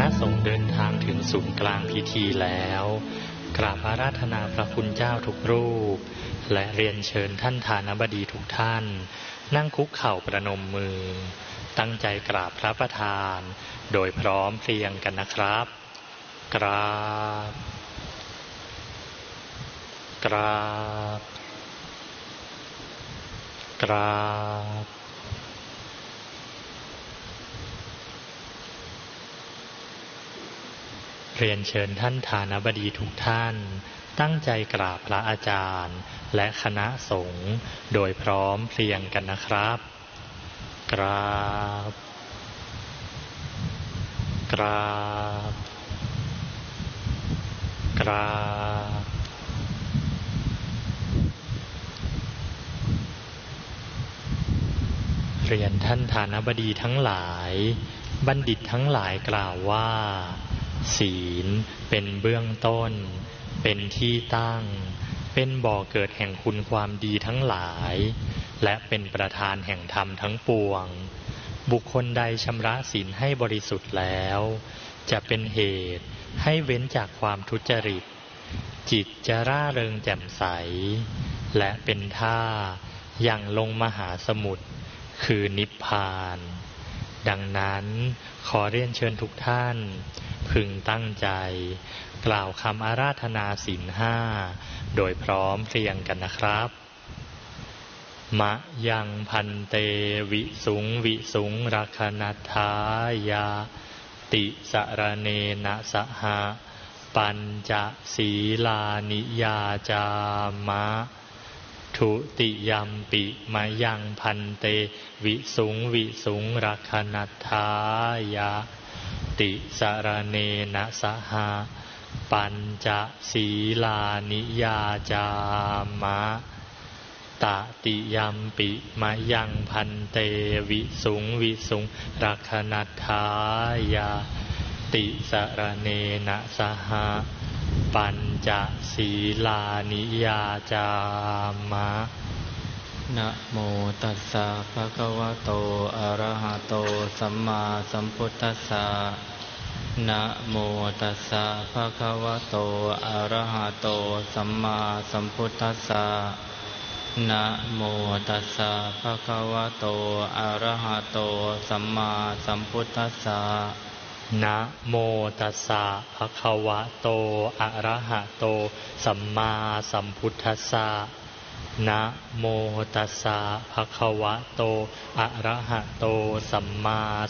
สงฆ์เดินทางถึงศูนย์กลางพิธีแล้วกราบอาราธนาพระคุณเจ้าทุกรูปและเรียนเชิญท่านฐานบดีทุกท่านนั่งคุกเข่าประนมมือตั้งใจกราบพระประธานโดยพร้อมเพรียงกันนะครับกราบกราบกราบเรียนเชิญท่านฐานบดีทุกท่านตั้งใจกราบพระอาจารย์และคณะสงฆ์โดยพร้อมเพรียงกันนะครับกราบกราบกราบเรียนท่านฐานบดีทั้งหลายบัณฑิตทั้งหลายกล่าวว่าศีลเป็นเบื้องต้นเป็นที่ตั้งเป็นบ่อเกิดแห่งคุณความดีทั้งหลายและเป็นประธานแห่งธรรมทั้งปวงบุคคลใดชำระศีลให้บริสุทธิ์แล้วจะเป็นเหตุให้เว้นจากความทุจริตจิตจะร่าเริงแจ่มใสและเป็นท่าอย่างลงมหาสมุทรคือนิพพานดังนั้นขอเรียนเชิญทุกท่านพึงตั้งใจกล่าวคำอาราธนาศีลห้าโดยพร้อมเพรียงกันนะครับมะยังพันเตวิสุงวิสุงรักขนัฏฐายาติสรเนนะสหะปัญจศีลานิยาจามะทุติยัมปิมะยังพันเตวิสุงวิสุงรักขนัฏฐายาติสรเนนะสหะปัญจศีลานิยาจามะตติยัมปิมะยังพันเตวิสุงวิสุงรักขนัฏฐายาติสรเนนะสหะปัญจศีลานิยาจามะนะโมตัสสะภะคะวะโตอะระหะโตสัมมาสัมพุทธัสสะนะโมตัสสะภะคะวะโตอะระหะโตสัมมาสัมพุทธัสสะนะโมตัสสะภะคะวะโตอะระหะโตสัมมาสัมพุทธัสสะนะโมตัสสะภะคะวะโตอะระหะโตสัมมาสัมพุทธัสสะนะโมตัสสะภะคะวะโตอะระหะโตสัมมา